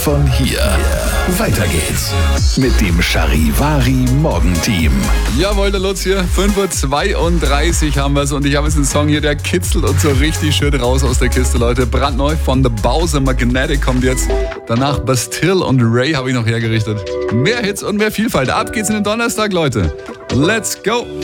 Von hier. Weiter geht's mit dem Charivari Morgenteam. Jawohl, der Lutz hier. 5:32 Uhr haben wir's und ich habe jetzt einen Song hier, der kitzelt uns so richtig schön raus aus der Kiste, Leute. Brandneu von The Bowser Magnetic kommt jetzt. Danach Bastille und Ray habe ich noch hergerichtet. Mehr Hits und mehr Vielfalt. Ab geht's in den Donnerstag, Leute. Let's go!